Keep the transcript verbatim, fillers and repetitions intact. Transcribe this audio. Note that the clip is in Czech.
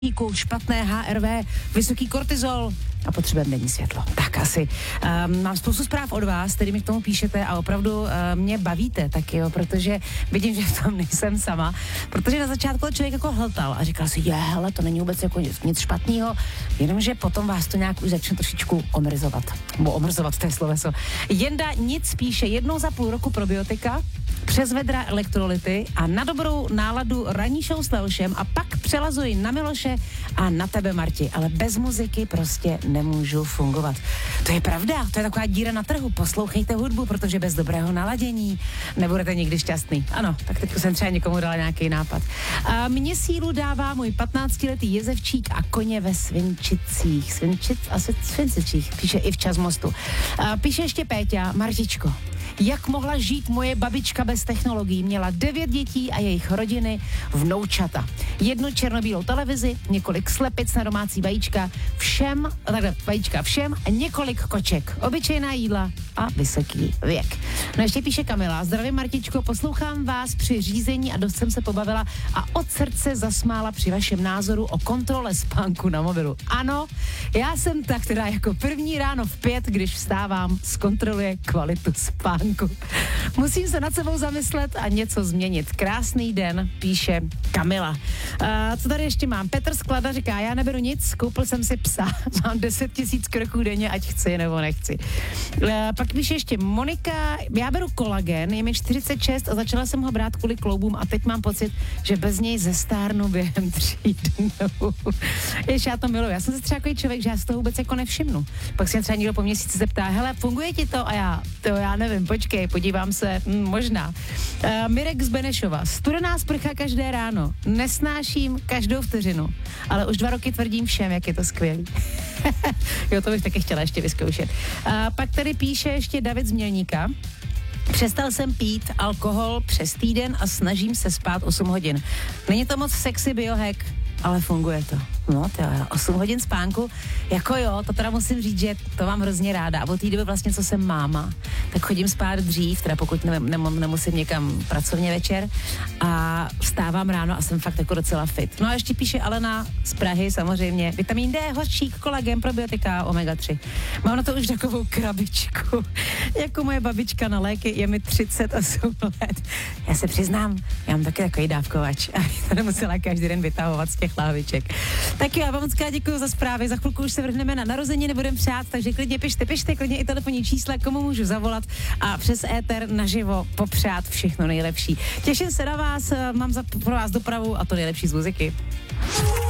špatné há er vé, vysoký kortizol a potřebujeme denní světlo. Tak asi. Um, mám spoustu zpráv od vás, který mi k tomu píšete a opravdu uh, mě bavíte taky, jo, protože vidím, že v tom nejsem sama. Protože na začátku člověk jako hltal a říkal si, je, hele, to není vůbec jako nic, nic špatného, jenomže potom vás to nějak už začne trošičku omrzovat. Bo omrzovat, to je sloveso. Jenda nic píše, jednou za půl roku probiotika, přes vedra elektrolyty a na dobrou náladu ranní show s Leošem a pak přelazuji na Miloše a na tebe, Marti, ale bez muziky prostě nemůžu fungovat. To je pravda, to je taková díra na trhu. Poslouchejte hudbu, protože bez dobrého naladění nebudete nikdy šťastný. Ano, tak teď jsem třeba někomu dala nějaký nápad. A mně sílu dává můj patnáctiletý jezevčík a koně ve Svinčicích. Svinčic, asi Svincicích, píše i včas mostu. A píše ještě Péťa, Martičko, jak mohla žít moje babička bez technologií? Měla devět dětí a jejich rodiny, vnoučata. Jednu černobílou televizi, několik slepic na domácí vajíčka, všem, takhle vajíčka všem a několik koček. Obyčejná jídla a vysoký věk. No ještě píše Kamila, zdravím Martičko, poslouchám vás při řízení a dost jsem se pobavila a od srdce zasmála při vašem názoru o kontrole spánku na mobilu. Ano, já jsem ta, která jako první ráno v pět, když vstávám, zkontroluje kvalitu spánku. Musím se nad sebou zamyslet a něco změnit. Krásný den, píše Kamila. A co tady ještě mám? Petr Sklada říká, já neberu nic, koupil jsem si psa, mám deset tisíc kroků denně, ať chci nebo nechci. A pak píše ještě Monika, já beru kolagen, je mi čtyřicet šest a začala jsem ho brát kvůli kloubům a teď mám pocit, že bez něj zestárnu během tří dnů. Jež já to miluji. Já jsem se třeba takový člověk, že já si to vůbec jako nevšimnu. Pak se třeba někdo po měsíci zeptá, hele, funguje ti to? A já, to já nevím, počkej, podívám se, hm, možná. Uh, Mirek z Benešova, studená sprcha každé ráno, nesnáším každou vteřinu, ale už dva roky tvrdím všem, jak je to skvělý. Jo, to bych taky chtěla ještě vyzkoušet. Uh, pak tady píše ještě David z Mělníka. Přestal jsem pít alkohol přes týden a snažím se spát osm hodin. Není to moc sexy biohack, ale funguje to. No, to jo, osm hodin spánku, jako jo, to teda musím říct, že to mám hrozně ráda. A od té doby vlastně, co jsem máma, tak chodím spát dřív, teda pokud ne, ne, nemusím někam pracovně večer a vstávám ráno a jsem fakt jako docela fit. No a ještě píše Alena z Prahy, samozřejmě, vitamin D, hořčík, kolagen, probiotika, omega tři. Mám na to už takovou krabičku, jako moje babička na léky, je mi třicet osm let. Já se přiznám, já mám taky takový dávkovač a to nemusela každý den vytahovat z těch láviček. Tak jo, já vám moc krát děkuju za zprávy, za chvilku už se vrhneme na narozeniny, budeme přát, takže klidně pište, pište, klidně i telefonní čísla, komu můžu zavolat a přes éter naživo popřát všechno nejlepší. Těším se na vás, mám za, pro vás dopravu a to nejlepší z muziky.